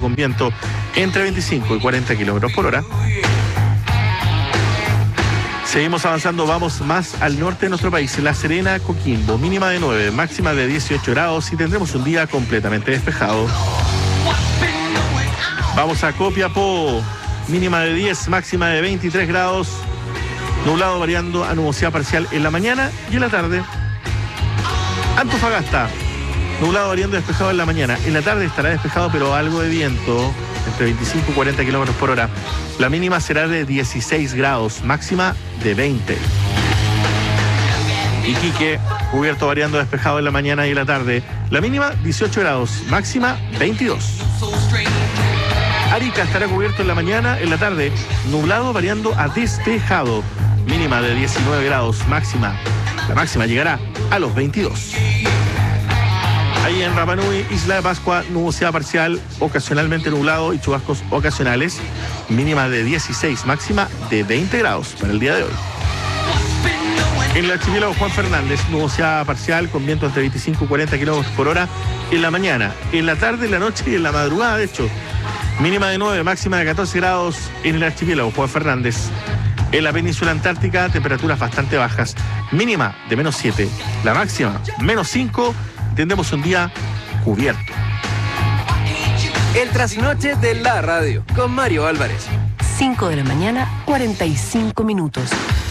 con viento entre 25 y 40 kilómetros por hora. Seguimos avanzando, vamos más al norte de nuestro país, La Serena, Coquimbo, mínima de 9, máxima de 18 grados y tendremos un día completamente despejado. Vamos a Copiapó, mínima de 10, máxima de 23 grados, nublado variando a nubosidad parcial en la mañana y en la tarde. Antofagasta, nublado variando despejado en la mañana, en la tarde estará despejado pero algo de viento, entre 25 y 40 kilómetros por hora. La mínima será de 16 grados, máxima de 20. Iquique, cubierto variando despejado en la mañana y en la tarde. La mínima 18 grados, máxima 22. Arica estará cubierto en la mañana, en la tarde, nublado variando a despejado. Mínima de 19 grados, la máxima llegará a los 22. Ahí en Rapa Nui, Isla de Pascua, nubosidad parcial, ocasionalmente nublado y chubascos ocasionales. Mínima de 16, máxima de 20 grados para el día de hoy. En el archipiélago Juan Fernández, nubosidad parcial con viento entre 25 y 40 kilómetros por hora en la mañana, en la tarde, en la noche y en la madrugada, de hecho. Mínima de 9, máxima de 14 grados en el archipiélago Juan Fernández. En la península antártica, temperaturas bastante bajas. Mínima de menos 7, la máxima menos 5. Tendremos un día cubierto. El trasnoche de la radio con Mario Álvarez. 5 de la mañana, 45 minutos.